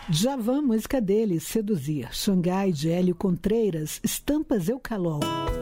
Djavan, música dele, Seduzir. Xangai, de Hélio Contreiras, Estampas Eucalol.